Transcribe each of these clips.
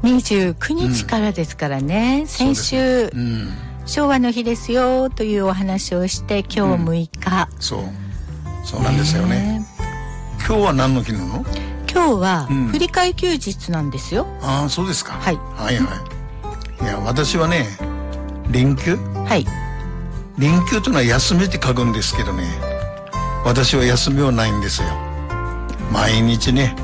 29日からですからね、先週、昭和の日ですよというお話をして今日6日、 そうなんですよね。今日は何の日なの？ 今日は振り替え休日なんですよ。 ああ、そうですか。 はい。 いや、私はね、連休？ はい。 連休というのは休みって書くんですけどね、私は休みはないんですよ。毎日ね、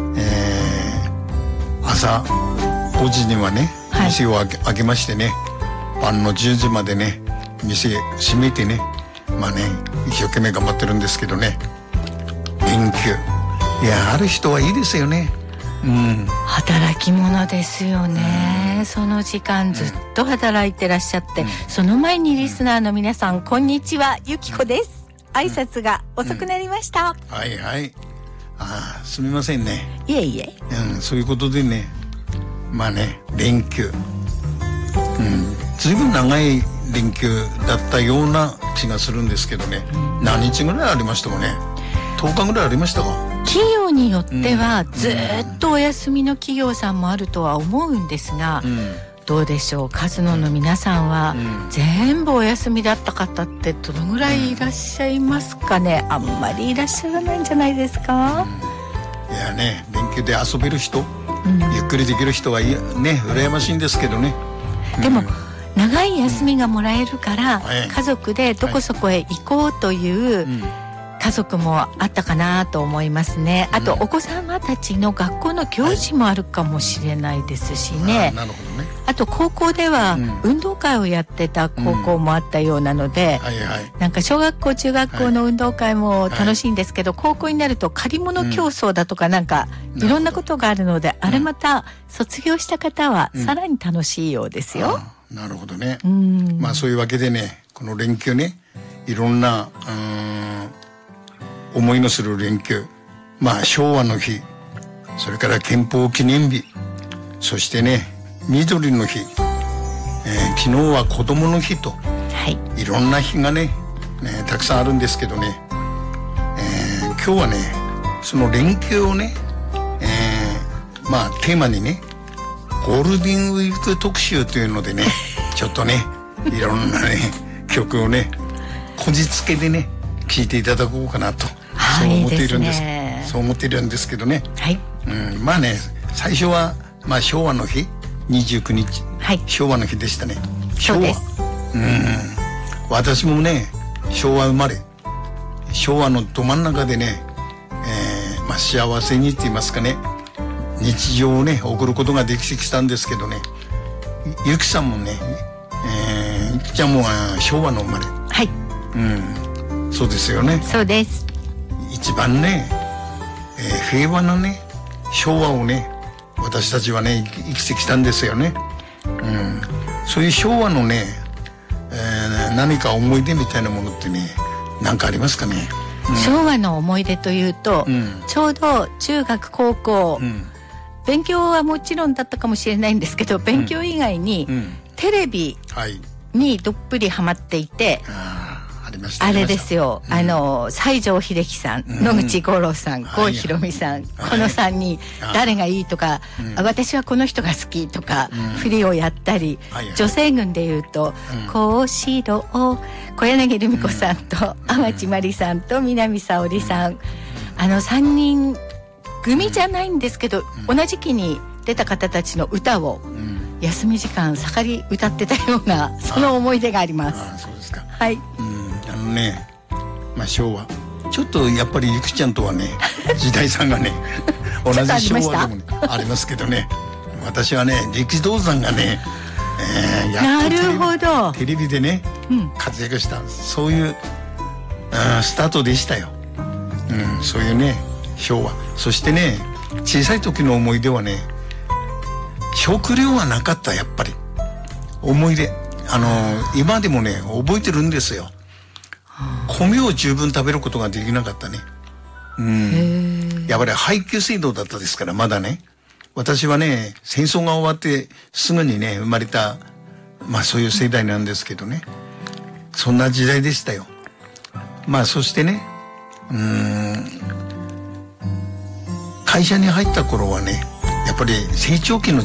朝5時にはね、店を開けましてね、晩の10時までね、店閉めてね、一生懸命頑張ってるんですけどね。連休、いや、ある人はいいですよね。 働き者ですよね。その時間ずっと働いてらっしゃって、その前にリスナーの皆さん、こんにちは、ゆきこです。挨拶が遅くなりました。 はいはい。すみませんね。 いえいえ。 そういうことでね、連休、ずいぶん長い連休だったような気がするんですけどね。何日ぐらいありましたかね。10日ぐらいありましたか。 企業によってはずっとお休みの企業さんもあるとは思うんですが、どうでしょう、カズノの皆さんは全部お休みだった方ってどのぐらいいらっしゃいますかね。あんまりいらっしゃらないんじゃないですか。 いやね、連休で遊べる人、ゆっくりできる人はいいね、羨ましいんですけどね。 でも長い休みがもらえるから、家族でどこそこへ行こうという家族もあったかなと思いますね。あとお子様たちの学校の行事もあるかもしれないですしね。 なるほどね。 あと高校では運動会をやってた高校もあったようなので、なんか小学校中学校の運動会も楽しいんですけど、高校になると借り物競争だとかなんかいろんなことがあるので、あれまた卒業した方はさらに楽しいようですよ。 なるほどね。そういうわけでね、この連休ね、いろんな思いのする連休、昭和の日、それから憲法記念日、そしてね、緑の日、昨日は子供の日と、いろんな日がね、たくさんあるんですけどね、今日はね、その連休をね、テーマにね、ゴールデンウィーク特集というのでね、ちょっとね、いろんなね、曲をね、こじつけでね、聴いていただこうかなと、そう思っているんです。そう思っているんですけどね。最初は昭和の日、29日、昭和の日でしたね。 そうです。 私もね、昭和生まれ、昭和のど真ん中でね、幸せにって言いますかね、日常をね送ることができてきたんですけどね。ゆきさんもね、ゆきちゃんも昭和の生まれ。そうですよね。 そうです。 一番ね、平和なね昭和をね、私たちはね生きてきたんですよね。そういう昭和のね、何か思い出みたいなものってね、何かありますかね。 昭和の思い出というと、ちょうど中学高校、勉強はもちろんだったかもしれないんですけど、勉強以外にテレビにどっぷりハマっていて、あれですよ、西城秀樹さん、野口五郎さん、郷ひろみさん、この3人誰がいいとか、私はこの人が好きとか振りをやったり、女性軍でいうと幸四郎、小柳ルミ子さんと淡路まりさんと南沙織さん、3人組じゃないんですけど、同じ期に出た方たちの歌を休み時間盛り歌ってたような、その思い出があります。 そうですか。 はい。 昭和ちょっとやっぱりゆきちゃんとはね時代差がね同じ昭和でも、ありますけどね、私はね力道山がね、やっとテレビでね、活躍した、そういうスタートでしたよ。そういうね昭和。そしてね、小さい時の思い出はね、食料がなかった。やっぱり思い出、今でもね覚えてるんですよ。米を十分食べることができなかったね。やっぱり配給制度だったですから、まだね。私はね、戦争が終わってすぐにね生まれた、そういう世代なんですけどね、そんな時代でしたよ。そしてね、会社に入った頃はね、やっぱり成長期の